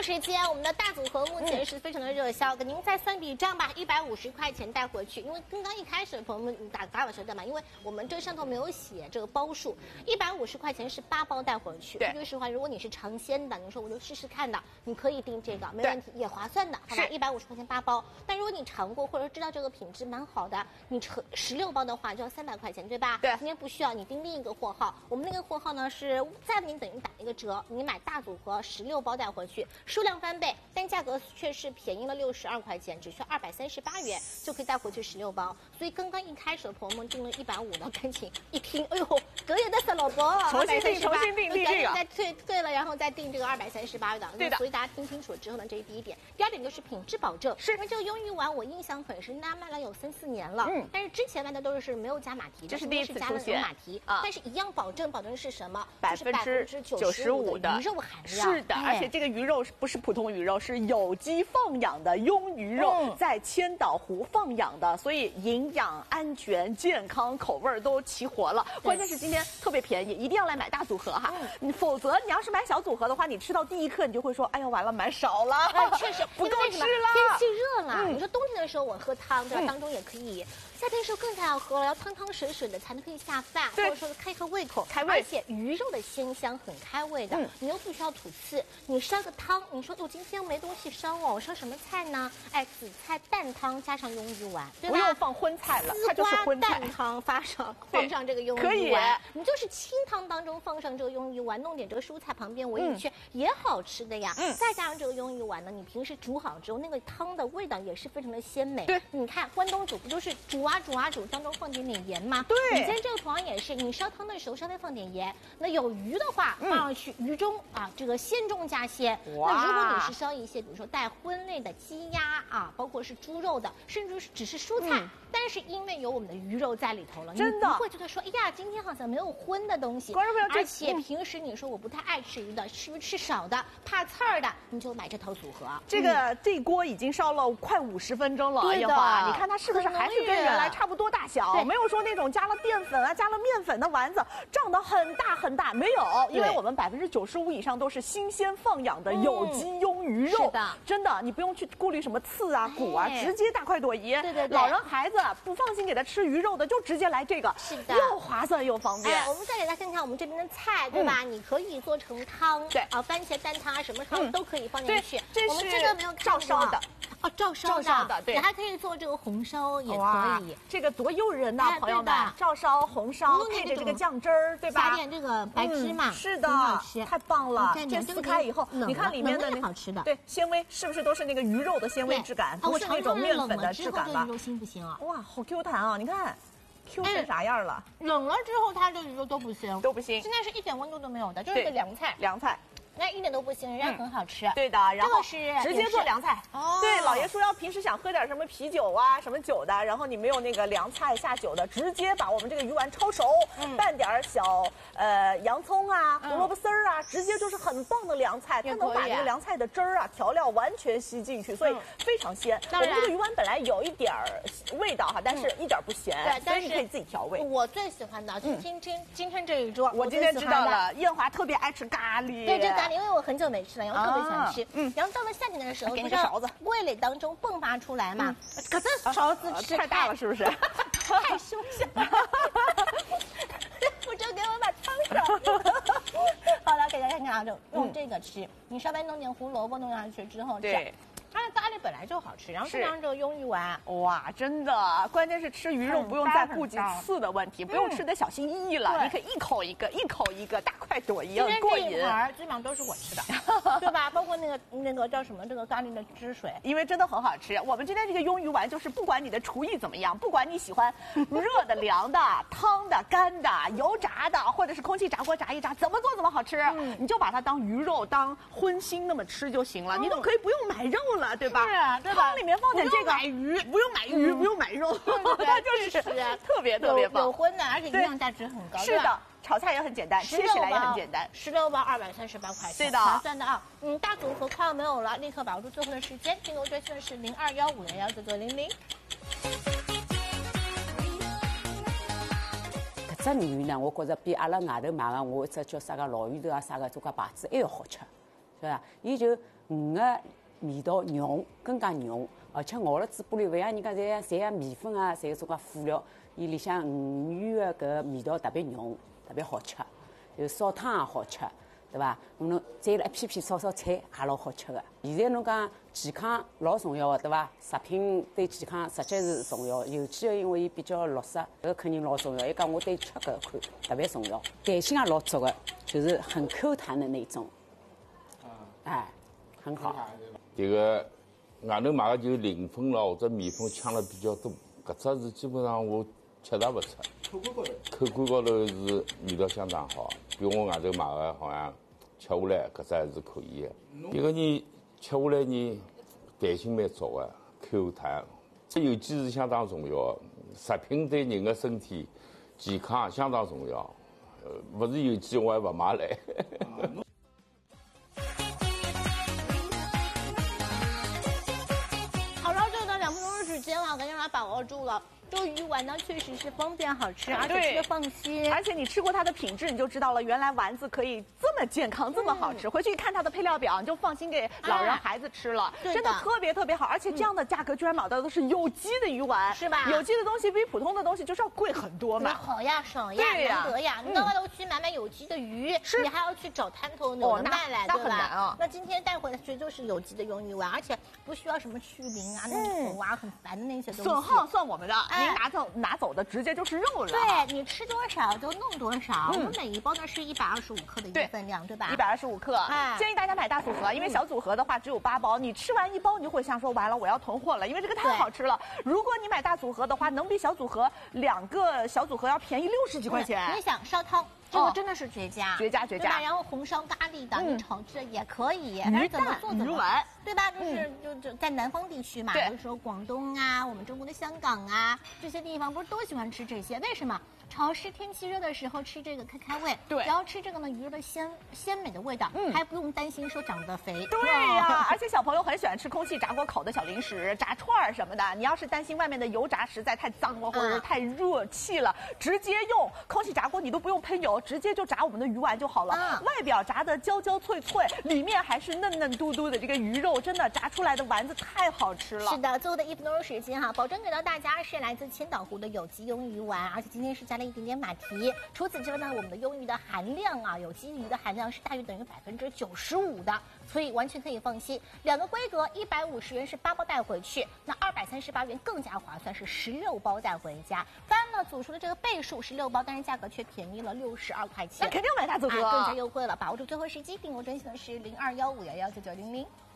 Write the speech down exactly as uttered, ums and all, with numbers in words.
时间，我们的大组合目前是非常的热销，给您再算笔账吧，一百五十块钱带回去。因为刚刚一开始朋友们打打我舌头嘛，因为我们这上头没有写这个包数，一百五十块钱是八包带回去。 对， 说实话，如果你是尝鲜的，你说我就试试看的，你可以订这个，没问题，也划算的，好吧？一百五十块钱八包。但如果你尝过或者知道这个品质蛮好的，你成十六包的话就要三百块钱，对吧？ 对， 今天不需要你订另一个货号，我们那个货号呢是再给你等于打一个折，你买大组合十六包带回去，数量翻倍，但价格却是便宜了六十二块钱，只需要二百三十八元就可以带回去十六包。所以刚刚一开始的朋友们订了一百五的，赶紧一听，哎呦，隔夜的小老伯， 重新订，重新订，订这个， 再退退了，然后再订这个二百三十八的。 对的。 所以大家听清楚了之后呢，这是第一点。第二点就是品质保证， 是因为这个雍裕丸我印象很深，大家卖了有三四年了，嗯，但是之前卖的都是没有加马蹄的， 这是第一次出现马蹄啊，但是一样保证，保证是什么？ 百分之九十五的鱼肉含量。 是的，而且这个鱼肉不是普通鱼肉，是有机放养的雍鱼肉，嗯、在千岛湖放养的，所以营养、安全、健康、口味都齐活了。关键是今天特别便宜，一定要来买大组合哈，嗯、否则你要是买小组合的话，你吃到第一颗你就会说，哎呀完了，买少了， 哎、确实不够吃了。 天气热了， 嗯、 你说冬天的时候我喝汤，对吧？嗯、当中也可以。夏天的时候更太要喝了，要汤汤水水的才能可以下饭，或者说开个胃口， 开胃。 而且鱼肉的鲜香很开胃的，嗯、你又不需要吐刺，你烧个汤，你说我今天没东西烧哦，我烧什么菜呢？哎，紫菜蛋汤加上雍裕丸，对吧？ 不用放荤菜了，它就是荤菜。 蛋汤发上放上这个雍裕丸， 可以， 你就是清汤当中放上这个雍裕丸，弄点这个蔬菜旁边围一圈，嗯、也好吃的呀。嗯，再加上这个雍裕丸呢，你平时煮好之后，那个汤的味道也是非常的鲜美。 对， 你看关东煮不就是煮啊煮啊煮，当中放点点盐吗？ 对， 你今天这个同样也是，你烧汤的时候稍微放点盐。那有鱼的话，放上去，嗯、鱼中啊这个鲜中加鲜。那如果你是烧一些，比如说带荤类的鸡鸭啊，包括是猪肉的，甚至是只是蔬菜，嗯、但是因为有我们的鱼肉在里头了， 真的你不会觉得说，哎呀，今天好像没有荤的东西。而且平时你说我不太爱吃鱼的，吃鱼吃少的，怕刺儿的，你就买这套组合。 这个、嗯、这锅已经烧了快五十分钟了， 对的， 你看它是不是还是跟原来差不多大小？没有说那种加了淀粉啊、加了面粉的丸子胀得很大很大，没有，因为我们百分之九十五以上都是新鲜放养的有机雍鱼肉， 是的， 真的，你不用去顾虑什么刺啊、骨啊，直接大快朵颐。 对对对， 老人孩子不放心给他吃鱼肉的，就直接来这个， 是的， 又划算又方便。 哎，我们再给大家看看我们这边的菜，对吧？你可以做成汤， 对啊，番茄蛋汤啊，什么汤都可以放进去。 这是我们这个没有照烧的。 哦，照烧的，的对， 你还可以做这个红烧，也可以。 这个多诱人呐，朋友们！照烧、红烧，配着这个酱汁儿，对吧？ 撒点这个白芝麻， 是的，太棒了！这撕开以后，你看里面的好吃的， 对，纤维是不是都是那个鱼肉的纤维质感？不是那种面粉的质感吧？ 鱼肉腥不腥啊？ 哇，好 Q 弹啊！你看 ，Q 成啥样了？ 冷了之后，它这鱼肉都不腥， 都不腥。 现在是一点温度都没有的，就是个凉菜， 凉菜。 那一点都不腥，人家很好吃。 对的，然后是直接做凉菜。哦，对，老爷说要平时想喝点什么啤酒啊、什么酒的，然后你没有那个凉菜下酒的，直接把我们这个鱼丸焯熟，拌点小呃洋葱啊、胡萝卜丝儿啊，直接就是很棒的凉菜。它能把这个凉菜的汁儿啊、调料完全吸进去，所以非常鲜。我们这个鱼丸本来有一点味道哈，但是一点不咸， 对， 所以你可以自己调味。 我最喜欢的就是今天今天这一桌， 我今天知道了，燕华特别爱吃咖喱。 对，这咖喱。因为我很久没吃了，然后特别喜欢吃。嗯，然后到了夏天的时候， 给你个勺子， 味蕾当中迸发出来嘛。可是勺子吃太大了，是不是？ 太凶险了！不就给我把汤勺。好了，给大家看看啊，就用这个吃。你稍微弄点胡萝卜弄上去之后， 对。 它的咖喱本来就好吃，然后再加上这个雍裕丸， 哇，真的，关键是吃鱼肉不用再顾及刺的问题，不用吃得小心翼翼了，你可以一口一个，一口一个，大快朵颐，很过瘾。 今天这一盘基本上都是我吃的，对吧？包括那个那个叫什么这个咖喱的汁水， 因为真的很好吃。我们今天这个雍裕丸就是不管你的厨艺怎么样，不管你喜欢热的、凉的、汤的、干的、油炸的，或者是空气炸锅炸一炸，怎么做怎么好吃，你就把它当鱼肉、当荤腥那么吃就行了，你都可以不用买肉了，对吧？ 是啊，对吧？ 汤里面放点这个， 买鱼， 不用买鱼，不用买肉，它就是特别特别棒， 有荤的，而且营养价值很高。 是的，炒菜也很简单，切起来也很简单。 十六包二百三十八块钱， 对的， 划算的啊。嗯，大组合快要没有了，立刻把握住最后的时间。订购专线是零二幺五幺幺九九零零。 搿只鱼呢，我觉着比阿拉外头买个我一只叫啥个老鱼头啊啥个做个牌子还要好吃。 是吧？伊就鱼个味道浓，更加浓，而且熬了嘴巴里勿像人家侪侪像米粉啊，侪有种介辅料，伊里向鱼鱼个搿味道特别浓，特别好吃，就烧汤也好吃。对伐？侬再来一片片烧烧菜也老好吃个。现在侬讲健康老重要个，对伐？食品对健康实际是重要，尤其因为伊比较绿色，搿肯定老重要。伊讲我对吃搿块特别重要，弹性也老足个，就是很 Q 弹的那种。啊，哎，很好。 这个外头买个就零粉咯，或者米粉抢了比较多，搿只是基本上我吃也勿出。口感高头，口感高头是味道相当好，比我外头买个好像吃下来搿只还是可以的。一个人吃下来呢，弹性蛮足的，口弹。这有机是相当重要的，食品对人的身体健康相当重要。呃，勿是有机我还勿买来。 好了，这个两分钟的时间了，赶紧把它把握住了。这个鱼丸呢，确实是方便好吃，而且吃的放心。 而且你吃过它的品质，你就知道了，原来丸子可以这么健康，这么好吃。嗯、回去一看它的配料表，你就放心给老人、孩子吃了， 哎、 真的特别特别好。而且这样的价格居然买到的是有机的鱼丸， 是吧？ 有机的东西比普通的东西就是要贵很多嘛。 好呀，省呀，难得呀！你到外头去买买有机的鱼， 是你还要去找摊头有人卖来， 对吧？那很难啊。 那今天带回来其实就是有机的鱿鱼丸，而且不需要什么去鳞啊、那头啊，很烦的那些东西。 损耗算我们的，您拿走拿。走的直接就是肉了， 对你吃多少就弄多少。嗯、我们每一包呢是一百二十五克的一个分量，对吧？ 一百二十五克，哎，建议大家买大组合，因为小组合的话只有八包，你吃完一包你就会想说完了我要囤货了，因为这个太好吃了。如果你买大组合的话，能比小组合两个小组合要便宜六十几块钱。 嗯、你想烧汤？这个真的是绝佳， 绝佳绝佳。 然后红烧咖喱的，你炒制也可以，反正怎么做怎么玩，对吧？就是就就在南方地区嘛，比如说广东啊，我们中国的香港啊，这些地方不是都喜欢吃这些？为什么？潮湿天气热的时候吃这个开开胃， 对， 然后吃这个呢鱼肉的鲜鲜美的味道，嗯，还不用担心说长得肥。 对呀，而且小朋友很喜欢吃空气炸锅烤的小零食、炸串儿什么的。你要是担心外面的油炸实在太脏了，或者是太热气了，直接用空气炸锅，你都不用喷油，直接就炸我们的鱼丸就好了。嗯、外表炸的焦焦脆脆，里面还是嫩嫩嘟嘟的这个鱼肉，真的炸出来的丸子太好吃了。 是的，最后的一分钟时间哈，保证给到大家是来自千岛湖的有机鱿鱼丸，而且今天是加了一点点马蹄。除此之外呢，我们的鱿鱼的含量啊，有机鱼的含量是大于等于百分之九十五的，所以完全可以放心。两个规格，一百五十元是八包带回去，那二百三十八元更加划算，是十六包带回家。当然呢，组数的这个倍数是六包，但是价格却便宜了六十二块钱， 那肯定买大组合、 啊，更加优惠了。把握住最后时机，订购专线的是零二幺五幺幺九九零零。